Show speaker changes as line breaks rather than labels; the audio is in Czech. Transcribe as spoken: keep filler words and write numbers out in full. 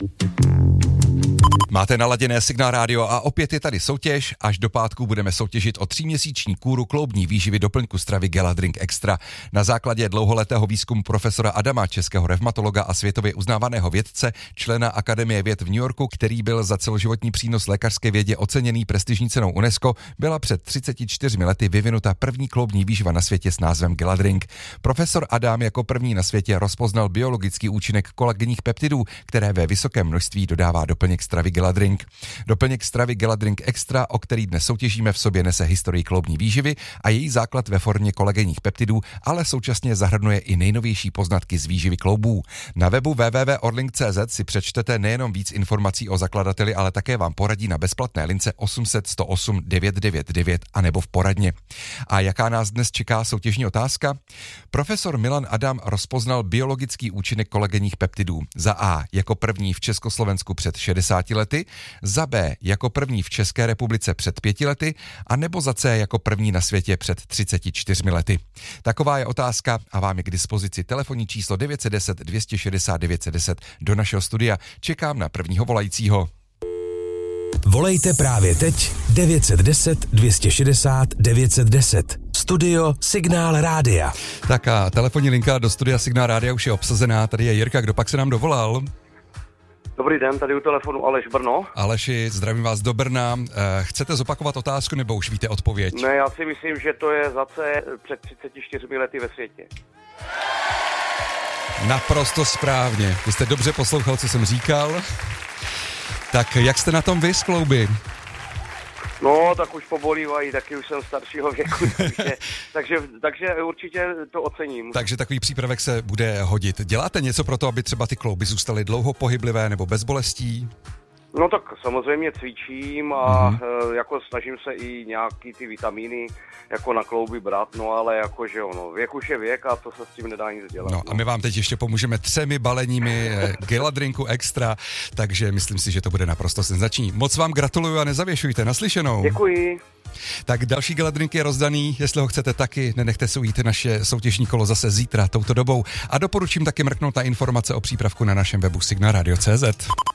Máte naladěné Signál rádio a opět je tady soutěž. Až do pátku budeme soutěžit o tříměsíční kůru kloubní výživy doplňku stravy Geladrink Extra. Na základě dlouholetého výzkumu profesora Adama, českého revmatologa a světově uznávaného vědce, člena Akademie věd v New Yorku, který byl za celoživotní přínos lékařské vědě oceněný prestižní cenou UNESCO, byla před třiceti čtyřmi lety vyvinuta první kloubní výživa na světě s názvem Geladrink. Profesor Adam jako první na světě rozpoznal biologický účinek kolagenních peptidů, které ve vysokém množství dodává doplněk stravy Geladrink. Doplněk stravy Geladrink Extra, o který dnes soutěžíme, v sobě nese historii kloubní výživy a její základ ve formě kolagenních peptidů, ale současně zahrnuje i nejnovější poznatky z výživy kloubů. Na webu w w w tečka orlink tečka c z si přečtete nejenom víc informací o zakladateli, ale také vám poradí na bezplatné lince osm set sto osm devět devět devět a nebo v poradně. A jaká nás dnes čeká soutěžní otázka? Profesor Milan Adam rozpoznal biologický účinek kolagenních peptidů za A jako první v Československu před šedesáti lety, za B jako první v České republice před pěti lety a nebo za C jako první na světě před třiceti čtyřmi lety. Taková je otázka a vám je k dispozici telefonní číslo devět set deset dvě stě šedesát devět set deset do našeho studia. Čekám na prvního volajícího.
Volejte právě teď devět set deset dvě stě šedesát devět set deset. Studio Signál rádia.
Tak a telefonní linka do studia Signál rádia už je obsazená. Tady je Jirka, kdo pak se nám dovolal?
Dobrý den, tady u telefonu Aleš Brno.
Aleši, zdravím vás do Brna. Chcete zopakovat otázku, nebo už víte odpověď?
Ne, já si myslím, že to je za C před třiceti čtyřmi lety ve světě.
Naprosto správně. Vy jste dobře poslouchal, co jsem říkal. Tak jak jste na tom vy s klouby?
No, tak už pobolívají, taky už jsem staršího věku, takže, takže, takže určitě to ocením.
Takže takový přípravek se bude hodit. Děláte něco pro to, aby třeba ty klouby zůstaly dlouho pohyblivé nebo bez bolestí?
No tak samozřejmě cvičím a
mm-hmm.
jako snažím se i nějaký ty vitamíny jako na klouby brát, no ale jakože ono, věk už je věk a to se s tím nedá nic dělat.
No a my vám teď ještě pomůžeme třemi baleními Geladrinku Extra, takže myslím si, že to bude naprosto senzační. Moc vám gratuluju a nezavěšujte, naslyšenou.
Děkuji.
Tak další Geladrink je rozdaný, jestli ho chcete taky, nenechte se ujít naše soutěžní kolo zase zítra touto dobou a doporučím taky mrknout na informace o přípravku na našem webu signal radio tečka c z.